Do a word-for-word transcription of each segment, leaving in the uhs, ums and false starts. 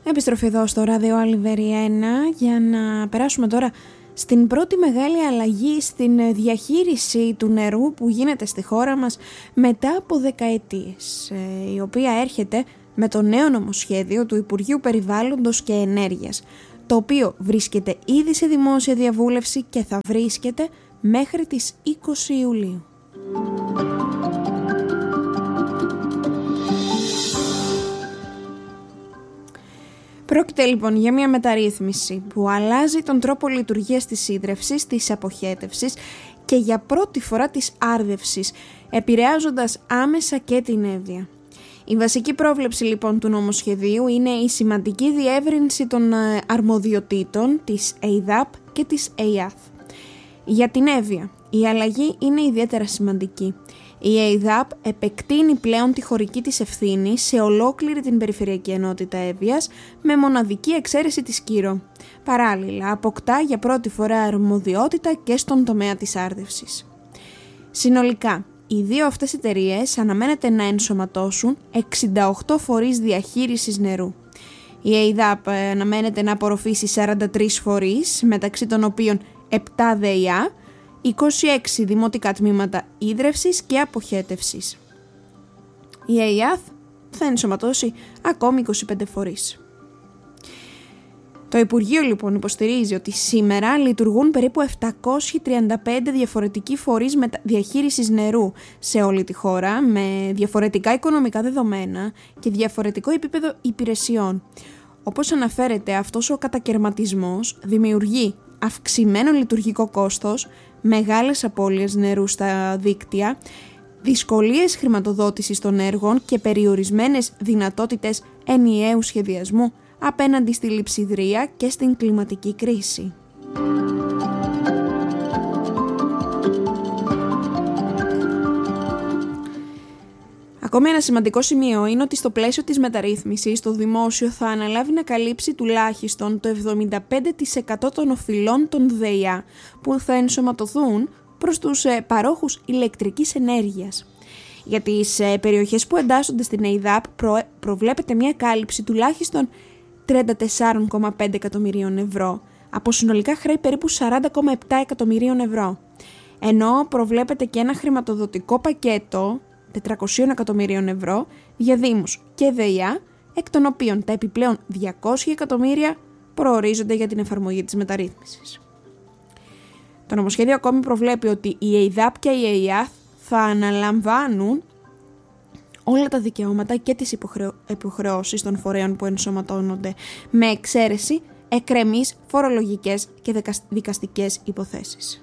Επιστροφή εδώ στο Ράδιο Αλιβεριένα για να περάσουμε τώρα στην πρώτη μεγάλη αλλαγή στην διαχείριση του νερού που γίνεται στη χώρα μας μετά από δεκαετίες, η οποία έρχεται με το νέο νομοσχέδιο του Υπουργείου Περιβάλλοντος και Ενέργειας, το οποίο βρίσκεται ήδη σε δημόσια διαβούλευση και θα βρίσκεται μέχρι τις είκοσι Ιουλίου. Πρόκειται λοιπόν για μια μεταρρύθμιση που αλλάζει τον τρόπο λειτουργίας της ίδρευσης, της αποχέτευσης και για πρώτη φορά της άρδευσης, επηρεάζοντας άμεσα και την Εύβοια. Η βασική πρόβλεψη λοιπόν του νομοσχεδίου είναι η σημαντική διεύρυνση των αρμοδιοτήτων της ΕΙΔΑΠ και της ΕΙΑΘ. Για την Εύβοια η αλλαγή είναι ιδιαίτερα σημαντική. Η ΕΙΔΑΠ επεκτείνει πλέον τη χωρική της ευθύνη σε ολόκληρη την Περιφερειακή Ενότητα Εύβοιας με μοναδική εξαίρεση της Κύρο. Παράλληλα, αποκτά για πρώτη φορά αρμοδιότητα και στον τομέα της άρδευσης. Συνολικά, οι δύο αυτές εταιρείες αναμένεται να ενσωματώσουν εξήντα οκτώ φορείς διαχείρισης νερού. Η ΕΙΔΑΠ αναμένεται να απορροφήσει σαράντα τρεις φορείς, μεταξύ των οποίων επτά ΔΕΙΑ, είκοσι έξι δημοτικά τμήματα ίδρευσης και αποχέτευσης. Η ΕΙΑΘ θα ενσωματώσει ακόμη είκοσι πέντε φορείς. Το Υπουργείο λοιπόν υποστηρίζει ότι σήμερα λειτουργούν περίπου επτακόσιοι τριάντα πέντε διαφορετικοί φορείς διαχείρισης νερού σε όλη τη χώρα, με διαφορετικά οικονομικά δεδομένα και διαφορετικό επίπεδο υπηρεσιών. Όπως αναφέρεται, αυτός ο κατακερματισμός δημιουργεί αυξημένο λειτουργικό κόστος, μεγάλες απώλειες νερού στα δίκτυα, δυσκολίες χρηματοδότησης των έργων και περιορισμένες δυνατότητες ενιαίου σχεδιασμού απέναντι στη λειψιδρία και στην κλιματική κρίση. Ακόμη ένα σημαντικό σημείο είναι ότι στο πλαίσιο της μεταρρύθμισης το δημόσιο θα αναλάβει να καλύψει τουλάχιστον το εβδομήντα πέντε τοις εκατό των οφειλών των ΔΕΙΑ που θα ενσωματωθούν προς τους παρόχους ηλεκτρικής ενέργειας. Για τις περιοχές που εντάσσονται στην ΕΙΔΑΠ προ... προβλέπεται μια κάλυψη τουλάχιστον τριάντα τέσσερα κόμμα πέντε εκατομμυρίων ευρώ από συνολικά χρέη περίπου σαράντα κόμμα επτά εκατομμυρίων ευρώ, ενώ προβλέπεται και ένα χρηματοδοτικό πακέτο τετρακόσια εκατομμυρίων ευρώ για δήμους και ΔΕΙΑ, εκ των οποίων τα επιπλέον διακόσια εκατομμύρια προορίζονται για την εφαρμογή της μεταρρύθμισης. Το νομοσχέδιο ακόμη προβλέπει ότι η ΕΙΔΑΠ και η ΕΙΑΘ θα αναλαμβάνουν όλα τα δικαιώματα και τις υποχρεω... υποχρεώσεις των φορέων που ενσωματώνονται, με εξαίρεση εκκρεμείς φορολογικές και δικαστικές υποθέσεις.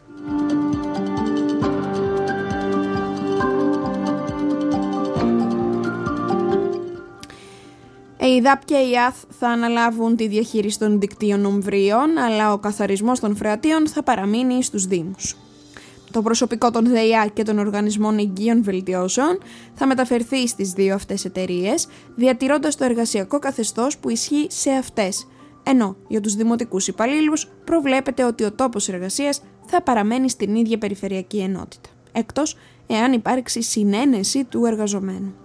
Η ΕΙΔΑΠ και η ΕΙΑΘ θα αναλάβουν τη διαχείριση των δικτύων ομβρίων, αλλά ο καθαρισμός των φρεατίων θα παραμείνει στους δήμους. Το προσωπικό των ΔΕΙΑ και των οργανισμών εγγύων βελτιώσεων θα μεταφερθεί στις δύο αυτές εταιρείες, διατηρώντας το εργασιακό καθεστώς που ισχύει σε αυτές, ενώ για τους δημοτικούς υπαλλήλους προβλέπεται ότι ο τόπος εργασίας θα παραμένει στην ίδια περιφερειακή ενότητα, εκτός εάν υπάρξει συνένεση του εργαζομένου.